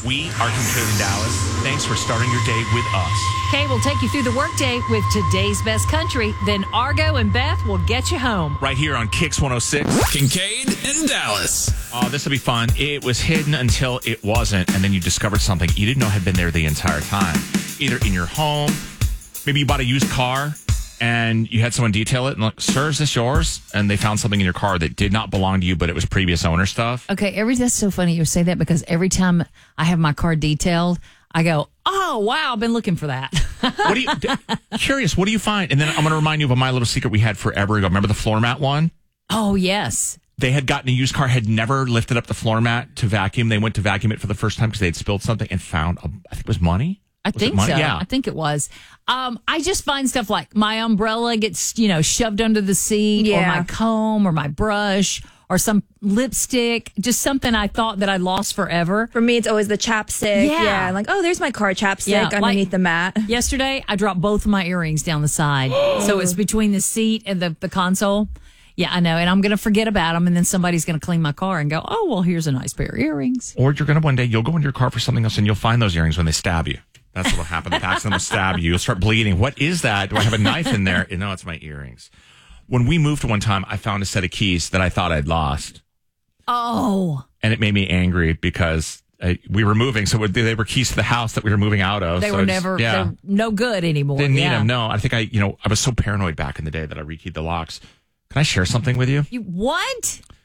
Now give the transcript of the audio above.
We are Kincaid in Dallas. Thanks for starting your day with us. Kay will take you through the workday with today's best country. Then Argo and Beth will get you home. Right here on Kix 106. Kincaid in Dallas. Oh, this will be fun. It was hidden until it wasn't, and then you discovered something you didn't know had been there the entire time. Either in your home, maybe you bought a used car, and you had someone detail it, and like, sir, is this yours? And they found something in your car that did not belong to you, but it was previous owner stuff. Okay, that's so funny you say that because every time I have my car detailed, I go, oh, wow, I've been looking for that. What do you, curious, what do you find? And then I'm going to remind you of my little secret we had forever ago. Remember the floor mat one? Oh, yes. They had gotten a used car, had never lifted up the floor mat to vacuum. They went to vacuum it for the first time because they had spilled something and found, I think it was money. I think so. Yeah. I think it was. I just find stuff like my umbrella gets, shoved under the seat, or my comb, or my brush, or some lipstick, just something I thought that I lost forever. For me, it's always the chapstick. Yeah. Like, oh, there's my car chapstick underneath the mat. Yesterday, I dropped both of my earrings down the side. So it's between the seat and the console. Yeah, I know. And I'm going to forget about them. And then somebody's going to clean my car and go, oh, well, here's a nice pair of earrings. Or you're going to one day, you'll go into your car for something else and you'll find those earrings when they stab you. That's what will happen. The accident will stab you. You'll start bleeding. What is that? Do I have a knife in there? No, it's my earrings. When we moved one time, I found a set of keys that I thought I'd lost. Oh. And it made me angry because we were moving. So they were keys to the house that we were moving out of. They were never they're no good anymore. Didn't need them. No, I think I was so paranoid back in the day that I rekeyed the locks. Can I share something with you? What?